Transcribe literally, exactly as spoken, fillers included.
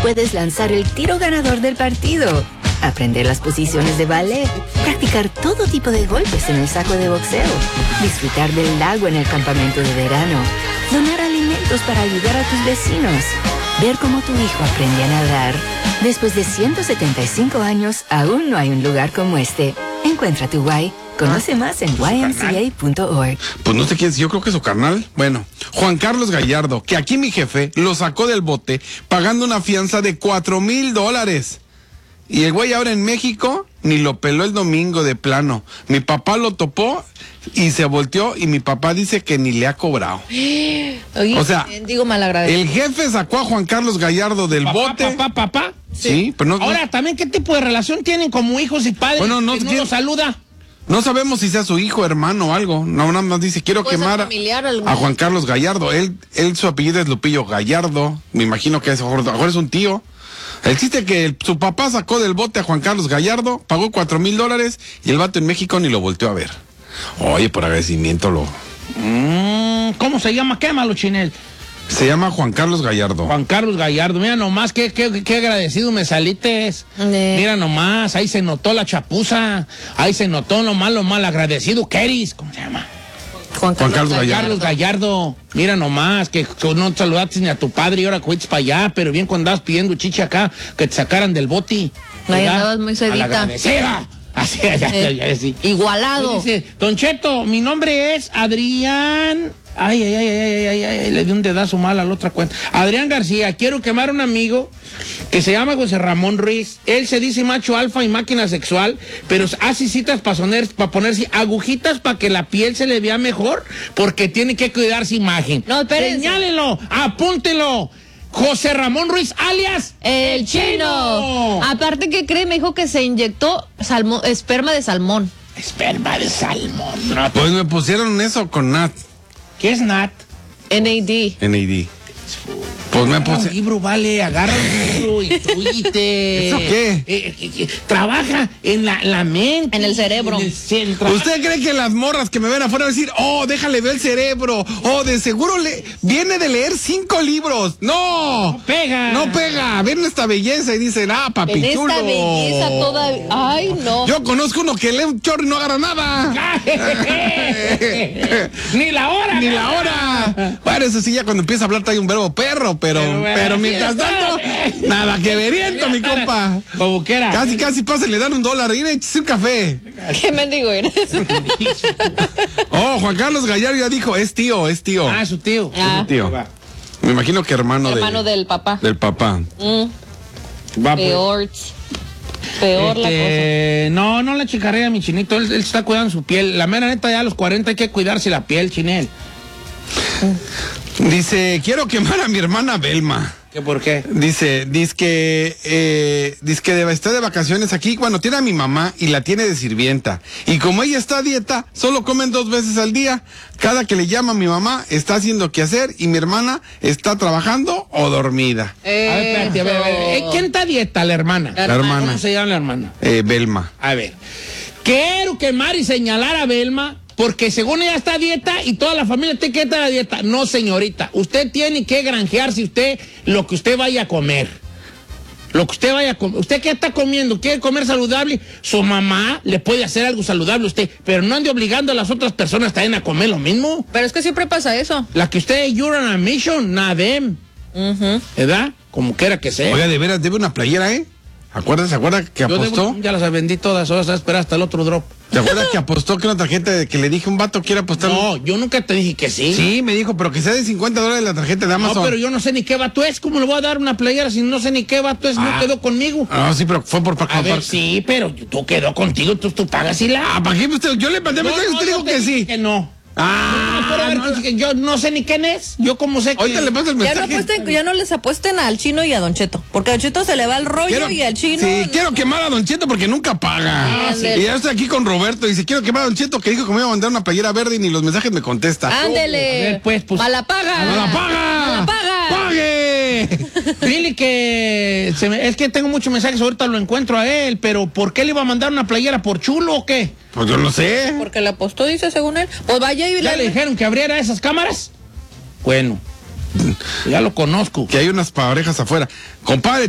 puedes lanzar el tiro ganador del partido, aprender las posiciones de ballet, practicar todo tipo de golpes en el saco de boxeo, disfrutar del lago en el campamento de verano, donar alimentos para ayudar a tus vecinos, ver cómo tu hijo aprende a nadar. Después de ciento setenta y cinco años, aún no hay un lugar como este. Encuentra tu Y. Conoce más en Y M C A punto org. Pues no sé quién es, yo creo que es su carnal. Bueno, Juan Carlos Gallardo, que aquí mi jefe lo sacó del bote pagando una fianza de cuatro mil dólares. Y el güey ahora en México ni lo peló el domingo de plano. Mi papá lo topó y se volteó y mi papá dice que ni le ha cobrado. Oye, o sea, digo malagradecido. El jefe sacó a Juan Carlos Gallardo del papá, bote. Papá, papá, sí, sí, pero no. Ahora, no, también, ¿qué tipo de relación tienen como hijos y padres? Bueno, no, que no ¿quién? lo saluda. No sabemos si sea su hijo, hermano o algo. No, nada más dice, quiero quemar a Juan Carlos Gallardo. Él, él, su apellido es Lupillo Gallardo. Me imagino que es, a lo mejor es un tío. El chiste es que el, su papá sacó del bote a Juan Carlos Gallardo, pagó cuatro mil dólares y el vato en México ni lo volteó a ver. Oye, por agradecimiento lo... Mm, ¿Cómo se llama? Quémalo, Chinel. Se llama Juan Carlos Gallardo. Juan Carlos Gallardo. Mira nomás, qué, qué, qué agradecido me salites. Eh. Mira nomás, ahí se notó la chapuza. Ahí se notó lo malo, mal agradecido. ¿Qué eres? ¿Cómo se llama? Juan Carlos, Juan Carlos Gallardo. Carlos Gallardo. Mira nomás, que, que no te saludaste ni a tu padre y ahora fuiste para allá, pero bien cuando andabas pidiendo chicha acá, que te sacaran del boti. Ahí andabas muy sedita. Así, ya, ya, ya, sí. Igualado. Dice, Don Cheto, mi nombre es Adrián. Ay, ay, ay, ay, ay, ay, ay, le di un dedazo mal a la otra cuenta. Adrián García, quiero quemar a un amigo que se llama José Ramón Ruiz. Él se dice macho alfa y máquina sexual, pero hace citas para poner, pa ponerse agujitas para que la piel se le vea mejor, porque tiene que cuidar su imagen. No, espérense. Señálelo, apúntelo. José Ramón Ruiz, alias El Chino. Aparte, ¿qué cree? Me dijo que se inyectó salmo, esperma de salmón. Esperma de salmón. No, pues me pusieron eso con Nat. ¿Qué es Nat? N A D. N A D. Pues me puse... Un libro, vale, agarra un libro, instruyite. ¿Eso qué? Eh, eh, eh, trabaja en la, la mente. En el cerebro. En el centro. ¿Usted cree que las morras que me ven afuera van a decir, oh, déjale ver el cerebro? Oh, de seguro le viene de leer cinco libros. ¡No! No pega. No pega. Ven esta belleza y dicen, ah, papi en chulo. Esta belleza toda... Ay, no. Yo conozco uno que lee un chorro y no agarra nada. Ni la hora. Ni la hora. Bueno, eso sí, ya cuando empieza a hablar trae un verbo perro, pero, pero, bueno, pero mientras tanto, nada que veriento, mi compa. Como quiera. Casi, casi pasa, le dan un dólar. Y échese un café. ¿Qué mendigo eres? Oh, Juan Carlos Gallardo ya dijo, es tío, es tío. Ah, su tío. Ah. Es su tío. Me imagino que hermano, hermano de, del papá. Del papá. Mm. Va, Peor. Peor este, la cosa. No, no le chicarea a mi Chinito. Él, él está cuidando su piel. La mera neta, ya a los cuarenta hay que cuidarse la piel, Chinel. Dice, quiero quemar a mi hermana Belma. ¿Qué por qué? Dice, dice que, eh, dice que debe estar de vacaciones aquí. Bueno, tiene a mi mamá y la tiene de sirvienta. Y como ella está a dieta, solo comen dos veces al día. Cada que le llama a mi mamá, está haciendo qué hacer y mi hermana está trabajando o dormida. Eh, a ver, espérate, a ver, a ver. Eh, ¿Quién está a dieta? La hermana. La hermana. ¿Cómo se llama la hermana? Eh, Belma. A ver. Quiero quemar y señalar a Belma. Porque según ella está a dieta y toda la familia tiene que estar a dieta. No, señorita. Usted tiene que granjearse usted lo que usted vaya a comer. Lo que usted vaya a comer. ¿Usted qué está comiendo? ¿Quiere comer saludable? Su mamá le puede hacer algo saludable a usted. Pero no ande obligando a las otras personas también a comer lo mismo. Pero es que siempre pasa eso. La que usted, you're on a mission, nada de. Uh-huh. ¿Verdad? Como quiera que sea. Oiga, de veras, debe una playera, ¿eh? ¿Acuerdas? ¿Se acuerda que Yo apostó? Debo, ya las vendí todas, ahora se va a esperar hasta el otro drop. ¿Te acuerdas que apostó que una tarjeta de que le dije un vato quiere apostar? No, yo nunca te dije que sí. Sí, me dijo, pero que sea de cincuenta dólares la tarjeta de Amazon. No, pero yo no sé ni qué vato es. ¿Cómo le voy a dar una playera si no sé ni qué vato es? Ah. No quedó conmigo. Ah, sí, pero fue por para A ver, sí, pero tú quedó contigo, tú, tú pagas y la... Ah, ¿para qué usted? Yo le mandé mensaje y usted dijo que sí. Que no. Ah, no, no, no, yo no sé ni quién es. Yo como sé que... Ahorita le paso el mensaje. Ya no, apuesten, ya no les apuesten al Chino y a Don Cheto, porque a Don Cheto se le va el rollo quiero, y al Chino... Sí, no. quiero quemar a Don Cheto porque nunca paga. Ah, sí. Y ya estoy aquí con Roberto y dice, quiero quemar a Don Cheto que dijo que me iba a mandar una playera verde y ni los mensajes me contesta. Ándele. Oh, pues, pues, ¡Mala paga! ¡Mala paga! ¡Mala paga! ¡Pague! Dile que... Se me, es que tengo muchos mensajes, ahorita lo encuentro a él, pero ¿por qué le iba a mandar una playera? ¿Por chulo o qué? Pues yo no sé. Porque le apostó, dice, según él. Pues vaya y... ¿Ya le dijeron que abriera esas cámaras? Bueno, ya lo conozco. Que hay unas parejas afuera. Compadre,